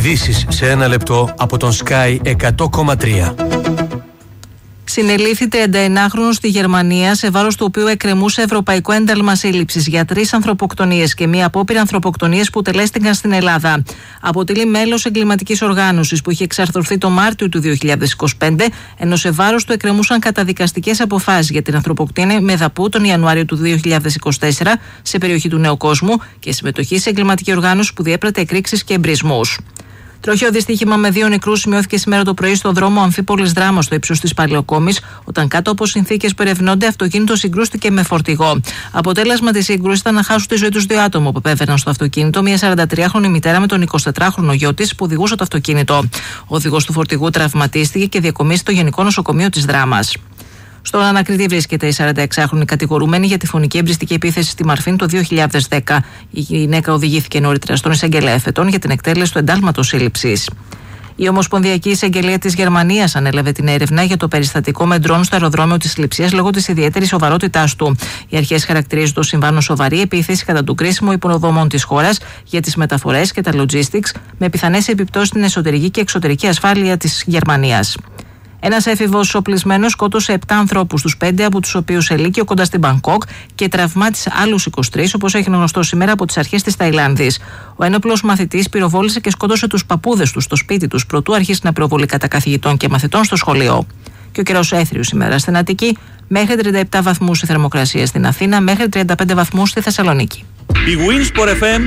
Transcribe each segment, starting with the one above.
Ειδήσεις σε ένα λεπτό από τον Sky 100,3. Συνελήφθη 39χρονος στη Γερμανία, σε βάρος του οποίου εκκρεμούσε ευρωπαϊκό ένταλμα σύλληψης για 3 ανθρωποκτονίες και μία απόπειρα ανθρωποκτονίες που τελέστηκαν στην Ελλάδα. Αποτελεί μέλος εγκληματικής οργάνωσης που είχε εξαρθρωθεί το Μάρτιο του 2025, ενώ σε βάρος του εκκρεμούσαν καταδικαστικές αποφάσεις για την ανθρωποκτονία Μεδαπού τον Ιανουάριο του 2024 σε περιοχή του Νέου Κόσμου και συμμετοχή σε εγκληματική οργάνωση που διέπρατε εκρήξεις και εμπρισμούς. Τροχαίο δυστύχημα με 2 νεκρούς σημειώθηκε σήμερα το πρωί στο δρόμο Αμφίπολης Δράμας στο ύψος της Παλαιοκόμης, όταν κάτω από συνθήκες που ερευνώνται αυτοκίνητο συγκρούστηκε με φορτηγό. Αποτέλεσμα της σύγκρουσης ήταν να χάσουν τη ζωή τους 2 άτομα που επέβαιναν στο αυτοκίνητο, μια 43χρονη μητέρα με τον 24χρονο γιο της που οδηγούσε το αυτοκίνητο. Ο οδηγός του φορτηγού τραυματίστηκε και διακομίσει στο Γενικό Νοσοκομείο της Δράμας. Στον ανακριτή βρίσκεται η 46χρονη κατηγορούμενη για τη φωνική εμπριστική επίθεση στη Μαρφίν το 2010. Η γυναίκα οδηγήθηκε νωρίτερα στον εισαγγελέα εφετών για την εκτέλεση του εντάλματος σύλληψης. Η Ομοσπονδιακή Εισαγγελία της Γερμανίας ανέλαβε την έρευνα για το περιστατικό με ντρόν στο αεροδρόμιο της Λειψίας λόγω της ιδιαίτερης σοβαρότητάς του. Οι αρχές χαρακτηρίζουν το συμβάν ως σοβαρή επίθεση κατά του κρίσιμου υποδομών της χώρας για τις μεταφορές και τα logistics, με πιθανές επιπτώσεις στην εσωτερική και εξωτερική ασφάλεια της Γερμανίας. Ένας έφηβος οπλισμένος σκότωσε 7 ανθρώπους, τους 5 από τους οποίους ελίκιο κοντά στην Μπαγκόκ, και τραυμάτισε άλλους 23, όπως έγινε γνωστό σήμερα από τις αρχές της Ταϊλάνδης. Ο ένοπλος μαθητής πυροβόλησε και σκότωσε τους παππούδες του στο σπίτι τους, προτού αρχίσει να πυροβολεί κατά καθηγητών και μαθητών στο σχολείο. Και ο καιρός έθριος σήμερα στην Αττική, μέχρι 37 βαθμούς η θερμοκρασία στην Αθήνα, μέχρι 35 βαθμούς στη Θεσσαλονίκη. Η Winsport FM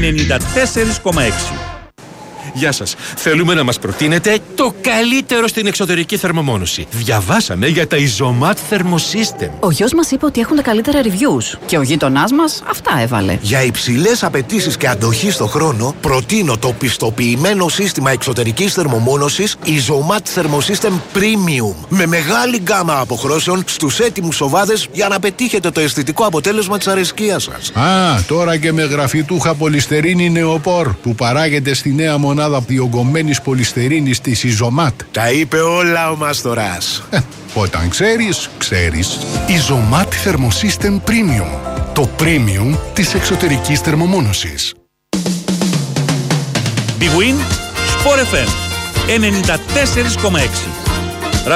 94,6. Γεια σας. Θέλουμε να μας προτείνετε το καλύτερο στην εξωτερική θερμομόνωση. Διαβάσαμε για τα Isomat Thermosystem. Ο γιος μας είπε ότι έχουν τα καλύτερα reviews και ο γείτονάς μας αυτά έβαλε. Για υψηλές απαιτήσεις και αντοχή στο χρόνο, προτείνω το πιστοποιημένο σύστημα εξωτερικής θερμομόνωσης Isomat Thermosystem Premium. Με μεγάλη γκάμα αποχρώσεων στους έτοιμους σοβάδες για να πετύχετε το αισθητικό αποτέλεσμα της αρεσκίας σας. Τώρα και με γραφιτούχα πολυστερίνη νεοπόρ που παράγεται στη νέα μονάδα διογκωμένης πολυστερίνης της Isomat. Τα είπε όλα ο Μαστοράς. Όταν ξέρεις, ξέρεις. Isomat Thermosystem Premium. Το premium της εξωτερικής θερμομόνωσης. Big Win Sport FM 94,6.